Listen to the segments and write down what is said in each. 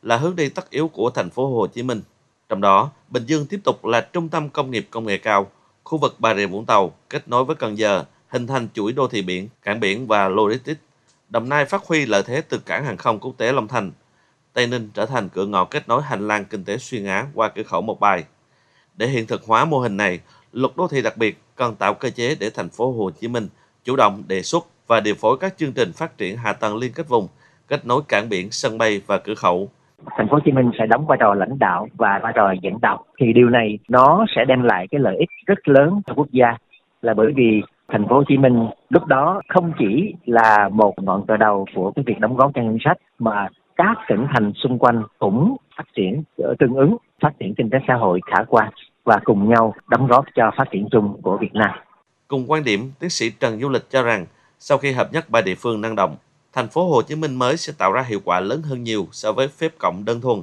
là hướng đi tất yếu của thành phố Hồ Chí Minh. Trong đó, Bình Dương tiếp tục là trung tâm công nghiệp công nghệ cao, khu vực Bà Rịa Vũng Tàu kết nối với Cần Giờ, hình thành chuỗi đô thị biển, cảng biển và logistics. Đồng Nai phát huy lợi thế từ cảng hàng không quốc tế Long Thành. Tây Ninh trở thành cửa ngõ kết nối hành lang kinh tế xuyên Á qua cửa khẩu Mộc Bài. Để hiện thực hóa mô hình này, luật đô thị đặc biệt cần tạo cơ chế để thành phố Hồ Chí Minh chủ động đề xuất và điều phối các chương trình phát triển hạ tầng liên kết vùng, kết nối cảng biển, sân bay và cửa khẩu. Thành phố Hồ Chí Minh sẽ đóng vai trò lãnh đạo và vai trò dẫn đầu. Thì điều này nó sẽ đem lại cái lợi ích rất lớn cho quốc gia, là bởi vì Thành phố Hồ Chí Minh lúc đó không chỉ là một ngọn cờ đầu của cái việc đóng góp cho ngân sách, mà các tỉnh thành xung quanh cũng phát triển tương ứng, phát triển kinh tế xã hội khả quan và cùng nhau đóng góp cho phát triển chung của Việt Nam. Cùng quan điểm, tiến sĩ Trần Du Lịch cho rằng sau khi hợp nhất 3 địa phương năng động, thành phố Hồ Chí Minh mới sẽ tạo ra hiệu quả lớn hơn nhiều so với phép cộng đơn thuần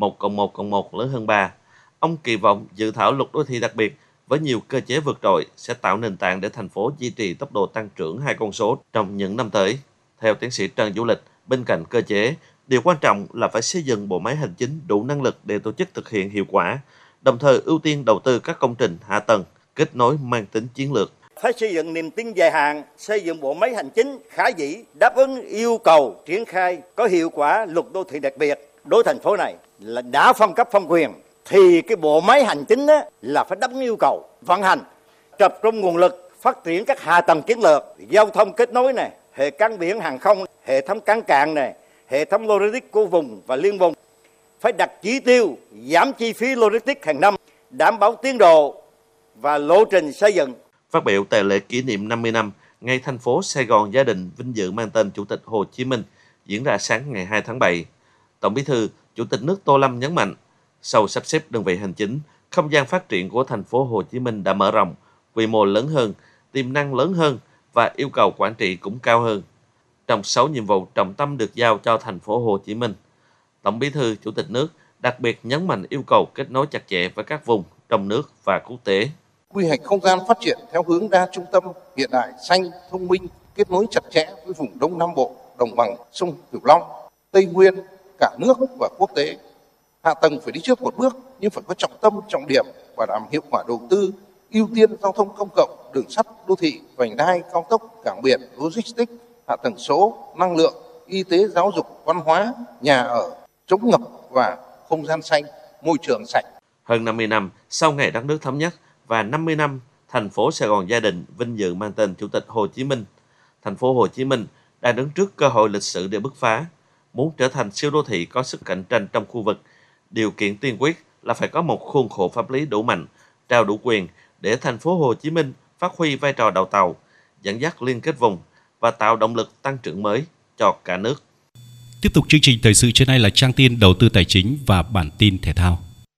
1+1+1 lớn hơn 3. Ông kỳ vọng dự thảo luật đô thị đặc biệt với nhiều cơ chế vượt trội sẽ tạo nền tảng để thành phố duy trì tốc độ tăng trưởng 2 con số trong những năm tới. Theo tiến sĩ Trần Du Lịch, bên cạnh cơ chế, điều quan trọng là phải xây dựng bộ máy hành chính đủ năng lực để tổ chức thực hiện hiệu quả, đồng thời ưu tiên đầu tư các công trình hạ tầng, kết nối mang tính chiến lược. Phải xây dựng niềm tin dài hạn, xây dựng bộ máy hành chính khả dĩ, đáp ứng yêu cầu triển khai có hiệu quả luật đô thị đặc biệt. Đối thành phố này là đã phân cấp phân quyền, thì cái bộ máy hành chính là phải đáp ứng yêu cầu vận hành, tập trung nguồn lực phát triển các hạ tầng chiến lược, giao thông kết nối này, hệ cảng biển hàng không, hệ thống cảng cạn này, hệ thống logistics của vùng và liên vùng. Phải đặt chỉ tiêu giảm chi phí logistics hàng năm, đảm bảo tiến độ và lộ trình xây dựng. Phát biểu tại lễ kỷ niệm 50 năm ngày thành phố Sài Gòn Gia Đình vinh dự mang tên Chủ tịch Hồ Chí Minh diễn ra sáng ngày 2 tháng 7, Tổng Bí thư, Chủ tịch nước Tô Lâm nhấn mạnh, sau sắp xếp đơn vị hành chính, không gian phát triển của thành phố Hồ Chí Minh đã mở rộng, quy mô lớn hơn, tiềm năng lớn hơn và yêu cầu quản trị cũng cao hơn. Trong 6 nhiệm vụ trọng tâm được giao cho thành phố Hồ Chí Minh, Tổng Bí thư, Chủ tịch nước đặc biệt nhấn mạnh yêu cầu kết nối chặt chẽ với các vùng trong nước và quốc tế. Quy hoạch không gian phát triển theo hướng đa trung tâm, hiện đại, xanh, thông minh, kết nối chặt chẽ với vùng Đông Nam Bộ, đồng bằng sông Cửu Long, Tây Nguyên, cả nước và quốc tế. Hạ tầng phải đi trước một bước nhưng phải có trọng tâm, trọng điểm, bảo đảm hiệu quả đầu tư, ưu tiên giao thông công cộng, đường sắt, đô thị, vành đai, cao tốc, cảng biển, logistics, hạ tầng số, năng lượng, y tế, giáo dục, văn hóa, nhà ở, chống ngập và không gian xanh, môi trường sạch. Hơn 50 năm sau ngày đất nước thống nhất và 50 năm thành phố Sài Gòn Gia Đình vinh dự mang tên Chủ tịch Hồ Chí Minh, thành phố Hồ Chí Minh đang đứng trước cơ hội lịch sử để bứt phá. Muốn trở thành siêu đô thị có sức cạnh tranh trong khu vực, điều kiện tiên quyết là phải có một khuôn khổ pháp lý đủ mạnh, trao đủ quyền để thành phố Hồ Chí Minh phát huy vai trò đầu tàu, dẫn dắt liên kết vùng và tạo động lực tăng trưởng mới cho cả nước. Tiếp tục chương trình thời sự trưa nay là trang tin đầu tư tài chính và bản tin thể thao.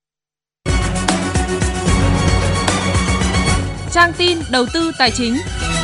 Trang tin đầu tư tài chính.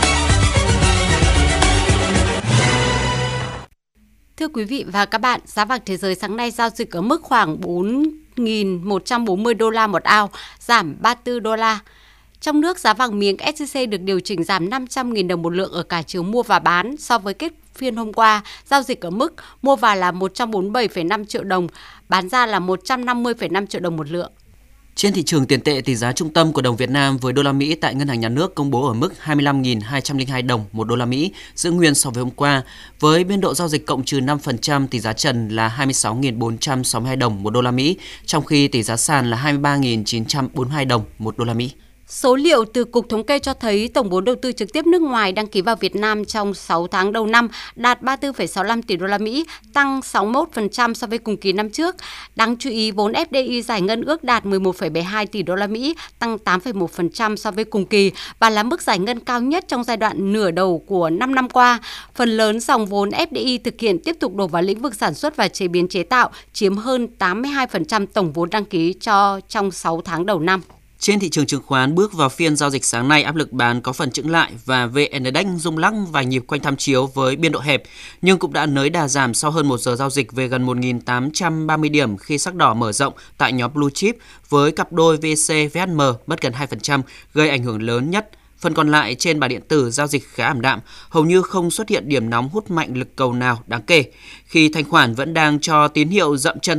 Thưa quý vị và các bạn, giá vàng thế giới sáng nay giao dịch ở mức khoảng 4.140 đô la một ao, giảm 34 đô la. Trong nước, giá vàng miếng SJC được điều chỉnh giảm 500.000 đồng một lượng ở cả chiều mua và bán so với kết phiên hôm qua, giao dịch ở mức mua vào là 147,5 triệu đồng, bán ra là 150,5 triệu đồng một lượng. Trên thị trường tiền tệ, tỷ giá trung tâm của đồng Việt Nam với đô la Mỹ tại Ngân hàng Nhà nước công bố ở mức 25.202 đồng một đô la Mỹ, giữ nguyên so với hôm qua. Với biên độ giao dịch cộng trừ 5%, tỷ giá trần là 26.462 đồng một đô la Mỹ, trong khi tỷ giá sàn là 23.942 đồng một đô la Mỹ. Số liệu từ Cục Thống kê cho thấy tổng vốn đầu tư trực tiếp nước ngoài đăng ký vào Việt Nam trong 6 tháng đầu năm đạt 34,65 tỷ đô la Mỹ, tăng 61% so với cùng kỳ năm trước. Đáng chú ý, vốn FDI giải ngân ước đạt 11,72 tỷ đô la Mỹ, tăng 8,1% so với cùng kỳ và là mức giải ngân cao nhất trong giai đoạn nửa đầu của 5 năm qua. Phần lớn dòng vốn FDI thực hiện tiếp tục đổ vào lĩnh vực sản xuất và chế biến chế tạo, chiếm hơn 82% tổng vốn đăng ký trong 6 tháng đầu năm. Trên thị trường chứng khoán, bước vào phiên giao dịch sáng nay, áp lực bán có phần chững lại và VN Index rung lắc vài nhịp quanh tham chiếu với biên độ hẹp, nhưng cũng đã nới đà giảm sau hơn 1 giờ giao dịch về gần 1.830 điểm khi sắc đỏ mở rộng tại nhóm Blue Chip với cặp đôi VC-VHM mất gần 2%, gây ảnh hưởng lớn nhất. Phần còn lại trên bàn điện tử giao dịch khá ảm đạm, hầu như không xuất hiện điểm nóng hút mạnh lực cầu nào đáng kể, khi thanh khoản vẫn đang cho tín hiệu dậm chân